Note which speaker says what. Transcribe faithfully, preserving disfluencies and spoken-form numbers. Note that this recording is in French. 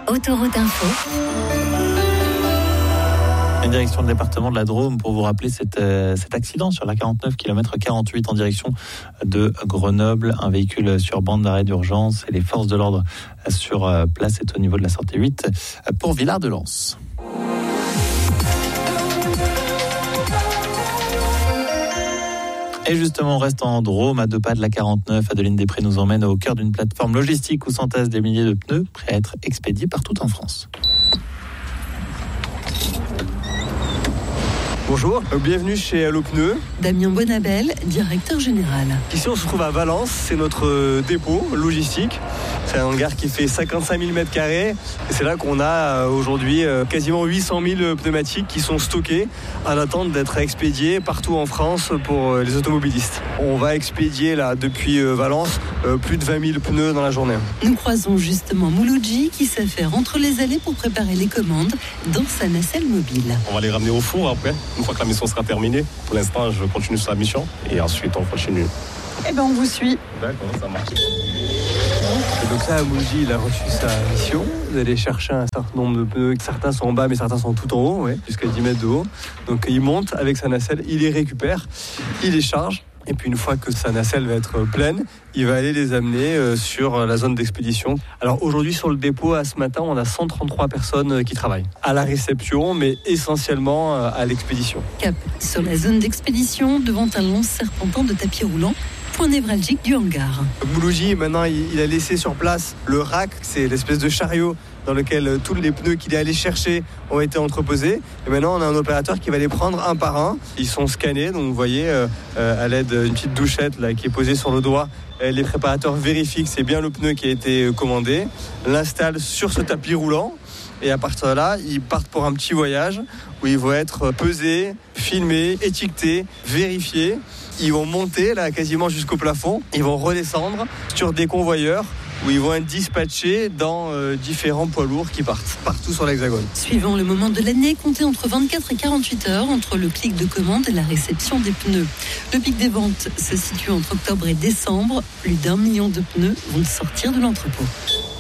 Speaker 1: Autoroute Info.
Speaker 2: En direction du département de la Drôme pour vous rappeler cet, euh, cet accident sur la quarante-neuf, kilomètre quarante-huit en direction de Grenoble. Un véhicule sur bande d'arrêt d'urgence et les forces de l'ordre sur euh, place est au niveau de la sortie huit pour Villard-de-Lans. Et justement, on reste en Drôme, à deux pas de la quarante-neuf. Adeline Després nous emmène au cœur d'une plateforme logistique où s'entassent des milliers de pneus prêts à être expédiés partout en France.
Speaker 3: Bonjour, bienvenue chez Allo Pneus.
Speaker 4: Damien Bonabel, directeur général.
Speaker 3: Ici on se trouve à Valence, c'est notre dépôt logistique. C'est un hangar qui fait cinquante-cinq mille mètres carrés et c'est là qu'on a aujourd'hui quasiment huit cent mille pneumatiques qui sont stockés en attente d'être expédiés partout en France pour les automobilistes. On va expédier là depuis Valence plus de vingt mille pneus dans la journée.
Speaker 4: Nous croisons justement Mouloudji qui s'affaire entre les allées pour préparer les commandes dans sa nacelle mobile.
Speaker 5: On va les ramener au four après, une fois que la mission sera terminée. Pour l'instant, je continue sur la mission et ensuite on continue.
Speaker 4: Eh bien, on vous suit.
Speaker 5: D'accord, ça marche.
Speaker 3: Et donc là, Mouloudji, il a reçu sa mission. Vous allez chercher un certain nombre de pneus. Certains sont en bas, mais certains sont tout en haut, ouais, jusqu'à dix mètres de haut. Donc il monte avec sa nacelle, il les récupère, il les charge. Et puis une fois que sa nacelle va être pleine, il va aller les amener sur la zone d'expédition. Alors aujourd'hui sur le dépôt, à ce matin, on a cent trente-trois personnes qui travaillent à la réception, mais essentiellement à l'expédition.
Speaker 4: Cap sur la zone d'expédition, devant un long serpentin de tapis roulant, point névralgique du hangar.
Speaker 3: Mouloudji, maintenant, il a laissé sur place le rack, c'est l'espèce de chariot dans lequel tous les pneus qu'il est allé chercher ont été entreposés. Et maintenant, on a un opérateur qui va les prendre un par un. Ils sont scannés, donc vous voyez, euh, à l'aide d'une petite douchette là, qui est posée sur le doigt, les préparateurs vérifient que c'est bien le pneu qui a été commandé, l'installent sur ce tapis roulant. Et à partir de là, ils partent pour un petit voyage où ils vont être pesés, filmés, étiquetés, vérifiés. Ils vont monter là quasiment jusqu'au plafond. Ils vont redescendre sur des convoyeurs où ils vont être dispatchés dans euh, différents poids lourds qui partent partout sur l'Hexagone.
Speaker 4: Suivant le moment de l'année, comptez entre vingt-quatre et quarante-huit heures entre le clic de commande et la réception des pneus. Le pic des ventes se situe entre octobre et décembre. Plus d'un million de pneus vont sortir de l'entrepôt.